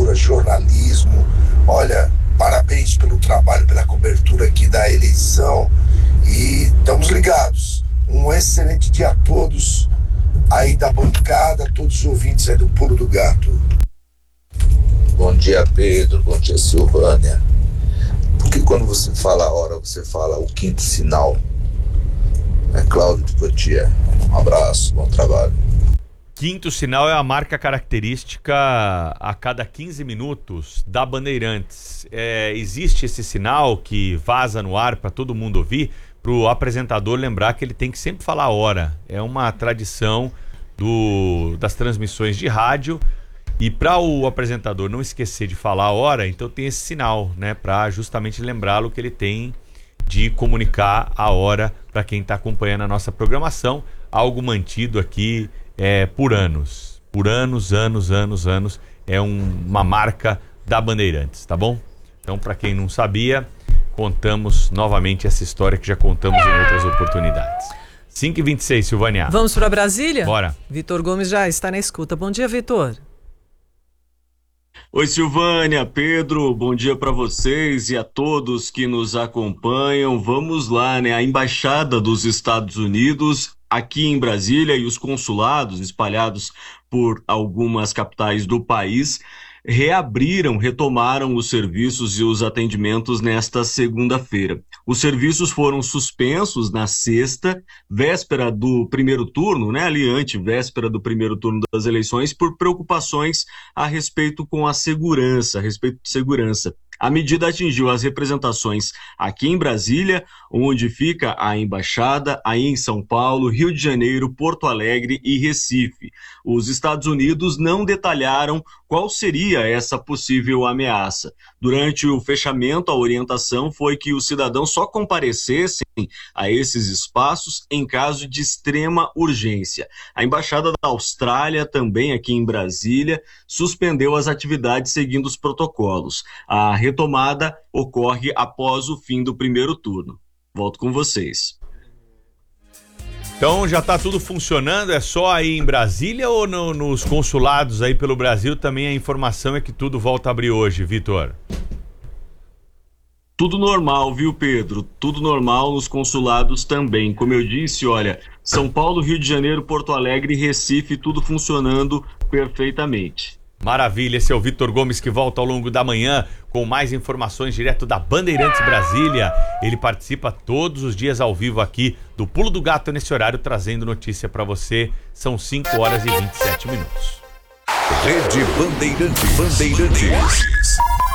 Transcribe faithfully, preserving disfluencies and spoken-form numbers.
cobertura, jornalismo. Olha, parabéns pelo trabalho, pela cobertura aqui da eleição. E estamos ligados. Um excelente dia a todos aí da bancada, a todos os ouvintes aí do Pulo do Gato. Bom dia, Pedro. Bom dia, Silvânia. Por que quando você fala a hora, você fala o quinto sinal? É Cláudio de Cotia. Um abraço, bom trabalho. Quinto sinal é a marca característica a cada quinze minutos da Bandeirantes. É, existe esse sinal que vaza no ar para todo mundo ouvir, para o apresentador lembrar que ele tem que sempre falar a hora. É uma tradição do, das transmissões de rádio. E para o apresentador não esquecer de falar a hora, então tem esse sinal, né, para justamente lembrá-lo que ele tem de comunicar a hora para quem está acompanhando a nossa programação, algo mantido aqui é, por anos, por anos, anos, anos, anos, é um, uma marca da Bandeirantes, tá bom? Então, para quem não sabia, contamos novamente essa história que já contamos em outras oportunidades. cinco e vinte e seis, Silvânia. Vamos para Brasília? Bora. Vitor Gomes já está na escuta. Bom dia, Vitor. Oi, Silvânia, Pedro, bom dia para vocês e a todos que nos acompanham. Vamos lá, né? A Embaixada dos Estados Unidos aqui em Brasília e os consulados espalhados por algumas capitais do país reabriram, retomaram os serviços e os atendimentos nesta segunda-feira. Os serviços foram suspensos na sexta, véspera do primeiro turno, né, ali antevéspera do primeiro turno das eleições, por preocupações a respeito com a segurança, a respeito de segurança. A medida atingiu as representações aqui em Brasília, onde fica a embaixada, aí em São Paulo, Rio de Janeiro, Porto Alegre e Recife. Os Estados Unidos não detalharam qual seria essa possível ameaça. Durante o fechamento, a orientação foi que os cidadãos só comparecessem a esses espaços em caso de extrema urgência. A Embaixada da Austrália, também aqui em Brasília, suspendeu as atividades seguindo os protocolos. A retomada ocorre após o fim do primeiro turno. Volto com vocês. Então já está tudo funcionando, é só aí em Brasília ou no, nos consulados aí pelo Brasil também a informação é que tudo volta a abrir hoje, Vitor? Tudo normal, viu, Pedro? Tudo normal nos consulados também. Como eu disse, olha, São Paulo, Rio de Janeiro, Porto Alegre e Recife, tudo funcionando perfeitamente. Maravilha, esse é o Vitor Gomes que volta ao longo da manhã com mais informações direto da Bandeirantes Brasília. Ele participa todos os dias ao vivo aqui do Pulo do Gato nesse horário, trazendo notícia para você. São cinco horas e vinte e sete minutos. Rede Bandeirantes. Bandeirantes.